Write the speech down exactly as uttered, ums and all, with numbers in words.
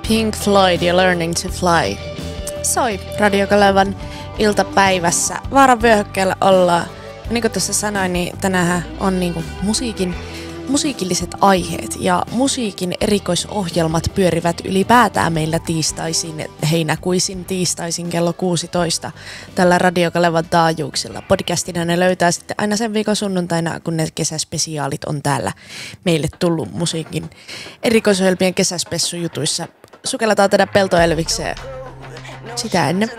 Pink Floyd ja Learning to Fly soi Radio Kalevan iltapäivässä. Vaaran vyöhykkeellä ollaan. Niin kuin tuossa sanoin, niin tänään on niin kuin musiikin, musiikilliset aiheet ja musiikin erikoisohjelmat pyörivät ylipäätään meillä tiistaisin, heinäkuisin tiistaisin kello kuusitoista tällä Radio Kalevan taajuuksilla. Podcastina ne löytää sitten aina sen viikon sunnuntaina, kun ne kesäspesiaalit on täällä meille tullut musiikin erikoisohjelmien kesäspessujutuissa. Sukelletaan tätä peltoelvikseen sitä ennen.